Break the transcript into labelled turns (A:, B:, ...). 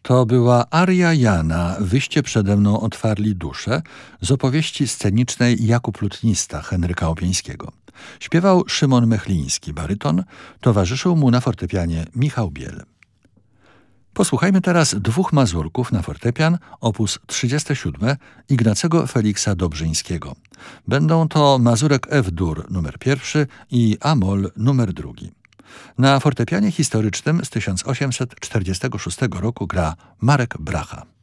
A: To była aria Jana „Wyście przede mną otwarli duszę” z opowieści scenicznej Jakub Lutnista Henryka Opieńskiego. Śpiewał Szymon Mechliński, baryton, towarzyszył mu na fortepianie Michał Biel. Posłuchajmy teraz dwóch mazurków na fortepian, op. 37 Ignacego Feliksa Dobrzyńskiego. Będą to mazurek F-dur nr 1 i A-moll nr 2. Na fortepianie historycznym z 1846 roku gra Marek Bracha.